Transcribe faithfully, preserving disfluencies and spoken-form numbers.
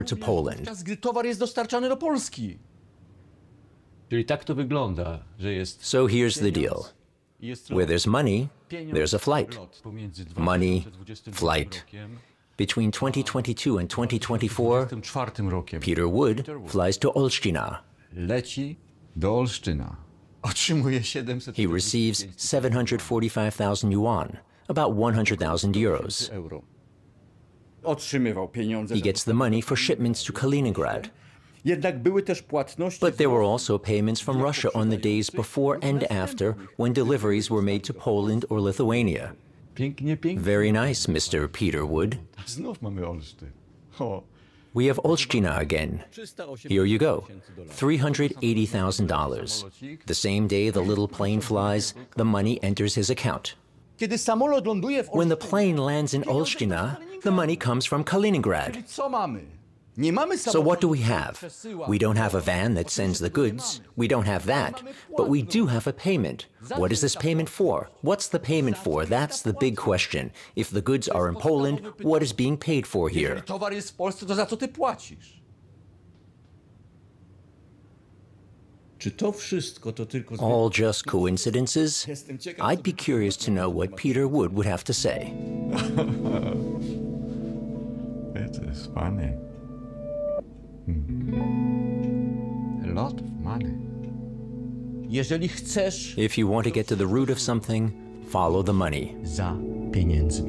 to Poland. Czas, gdy towar jest dostarczany do Polski. Czyli tak to wygląda, że jest So here's the deal. Where there's money, there's a flight. Money, flight. Between twenty twenty-two and twenty twenty-four, Peter Wood flies to Olsztyna. Leci do Olsztyna. Otrzymuje siedemset He receives seven hundred forty-five thousand yuan, about one hundred thousand euros. euro. Otrzymywał pieniądze. He gets the money for shipments to Kaliningrad. Jednak były też płatności. But there were also payments from Russia on the days before and after when deliveries were made to Poland or Lithuania. Pięknie, pięknie. Very nice, Mister Peter Wood. Znów mamy Olsztyn. O. We have Olsztyna again. Here you go, three hundred eighty thousand dollars. The same day the little plane flies, the money enters his account. Kiedy samolot ląduje w When the Olsztynie, plane lands in Olsztyna, the money comes from Kaliningrad. czyli co mamy? Nie mamy So samolotu, what do we który have? przesyła. We don't have a van that sends the goods. We don't have that. But we do have a payment. What is this payment for? What's the payment for? That's the big question. If the goods are in Poland, what is being paid for here? Jeżeli towar jest w Polsce, to za co ty płacisz? Czy to wszystko to tylko All just coincidences? I'd be curious to know what Peter Wood would have to say. To is funny. Hmm. A lot of money. Jeżeli chcesz If you want to get to the root of something, follow the money. za pieniędzmi.